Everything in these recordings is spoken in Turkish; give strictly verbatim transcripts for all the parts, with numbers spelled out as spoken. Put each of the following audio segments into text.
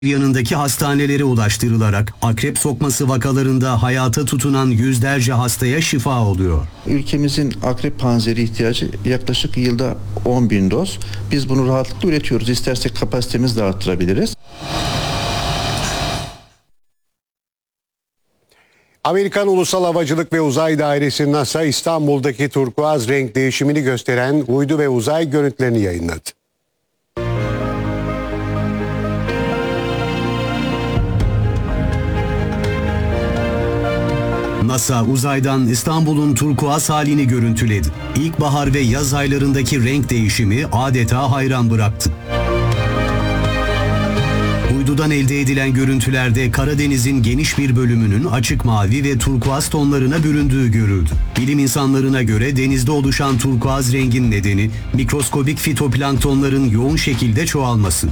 yanındaki hastanelere ulaştırılarak akrep sokması vakalarında hayata tutunan yüzlerce hastaya şifa oluyor. Ülkemizin akrep panzeri ihtiyacı yaklaşık yılda on bin doz. Biz bunu rahatlıkla üretiyoruz. İstersek kapasitemizi de arttırabiliriz. Amerikan Ulusal Havacılık ve Uzay Dairesi NASA İstanbul'daki turkuaz renk değişimini gösteren uydu ve uzay görüntülerini yayınladı. NASA uzaydan İstanbul'un turkuaz halini görüntüledi. İlkbahar ve yaz aylarındaki renk değişimi adeta hayran bıraktı. Uydudan elde edilen görüntülerde Karadeniz'in geniş bir bölümünün açık mavi ve turkuaz tonlarına büründüğü görüldü. Bilim insanlarına göre denizde oluşan turkuaz rengin nedeni mikroskobik fitoplanktonların yoğun şekilde çoğalması.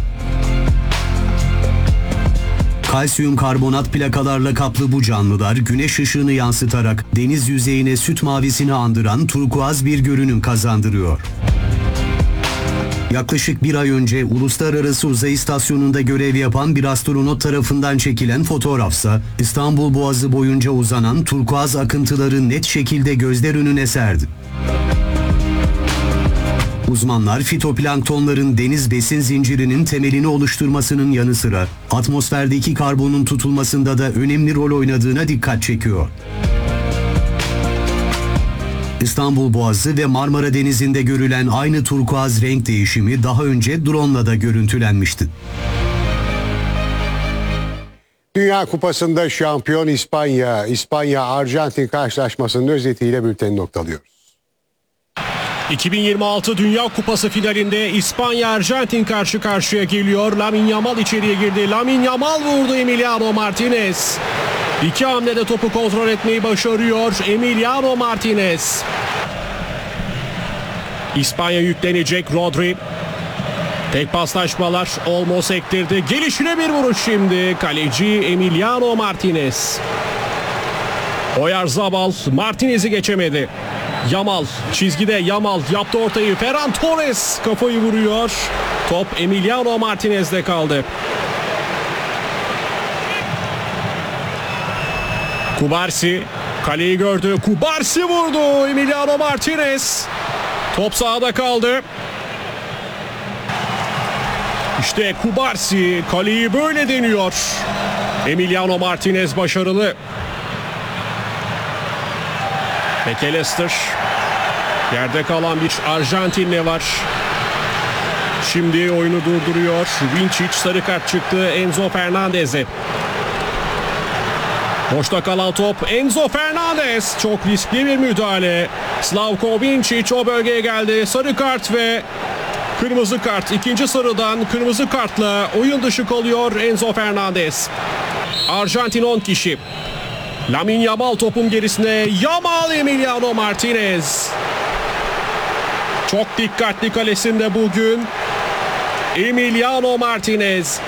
Kalsiyum karbonat plakalarla kaplı bu canlılar güneş ışığını yansıtarak deniz yüzeyine süt mavisini andıran turkuaz bir görünüm kazandırıyor. Yaklaşık bir ay önce Uluslararası Uzay İstasyonu'nda görev yapan bir astronot tarafından çekilen fotoğrafsa İstanbul Boğazı boyunca uzanan turkuaz akıntıları net şekilde gözler önüne serdi. Uzmanlar fitoplanktonların deniz besin zincirinin temelini oluşturmasının yanı sıra atmosferdeki karbonun tutulmasında da önemli rol oynadığına dikkat çekiyor. İstanbul Boğazı ve Marmara Denizi'nde görülen aynı turkuaz renk değişimi daha önce drone'la da görüntülenmişti. Dünya Kupası'nda şampiyon İspanya, İspanya-Arjantin karşılaşmasının özetiyle bülteni noktalıyoruz. iki bin yirmi altı Dünya Kupası finalinde İspanya-Arjantin karşı karşıya geliyor. Lamine Yamal içeriye girdi. Lamine Yamal vurdu Emiliano Martinez. İki hamlede topu kontrol etmeyi başarıyor Emiliano Martinez. İspanya yüklenecek Rodri. Tek paslaşmalar Olmo sektirdi. Gelişine bir vuruş şimdi. Kaleci Emiliano Martinez. Oyarzabal Martinez'i geçemedi. Yamal çizgide, Yamal yaptı ortayı. Ferran Torres kafayı vuruyor. Top Emiliano Martinez'de kaldı. Kubarsi kaleyi gördü. Kubarsi vurdu. Emiliano Martinez. Top sahada kaldı. İşte Kubarsi kaleyi böyle deniyor. Emiliano Martinez başarılı. McAllister. Yerde kalan bir Arjantinli var. Şimdi oyunu durduruyor. Vinčić sarı kart çıktı Enzo Fernandez'e. Boşta kalan top Enzo Fernandez. Çok riskli bir müdahale. Slavko Vinčić o bölgeye geldi. Sarı kart ve kırmızı kart. İkinci sarıdan kırmızı kartla oyun dışı kalıyor Enzo Fernandez. Arjantin on kişi. Lamine Yamal topun gerisine. Yamal Emiliano Martinez. Çok dikkatli kalesinde bugün Emiliano Martinez.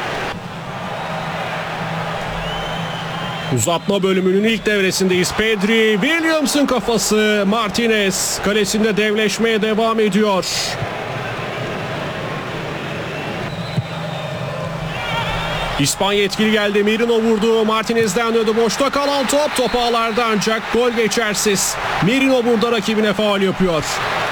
Uzatma bölümünün ilk devresindeyiz. Pedri, Williams'ın kafası. Martinez kalesinde devleşmeye devam ediyor. İspanya etkili geldi. Merino vurdu. Martinez'den döndü. Boşta kalan top. Top ağlarda ancak gol geçersiz. Merino burada rakibine faul yapıyor.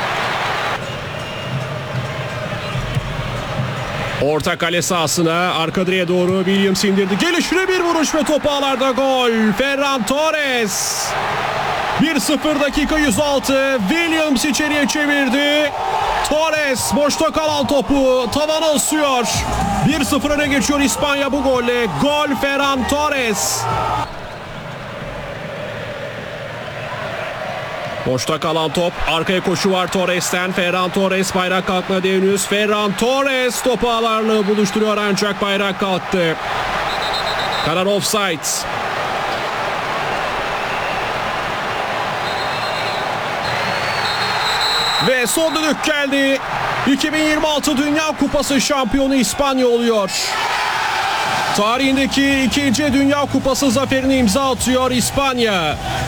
Orta kale sahasına arka direğe doğru Williams indirdi. Gelişine bir vuruş ve top ağlarda gol. Ferran Torres. bir sıfır dakika yüz altı. Williams içeriye çevirdi. Torres boşta kalan topu tavana asıyor. bir sıfır öne geçiyor İspanya bu golle. Gol Ferran Torres. Boşta kalan top. Arkaya koşu var Torres'ten. Ferran Torres bayrak kalkmadı henüz. Ferran Torres topu ağlarla buluşturuyor ancak bayrak kalktı. Karar offside. Ve son düdük geldi. iki bin yirmi altı Dünya Kupası şampiyonu İspanya oluyor. Tarihindeki ikinci Dünya Kupası zaferini imza atıyor İspanya.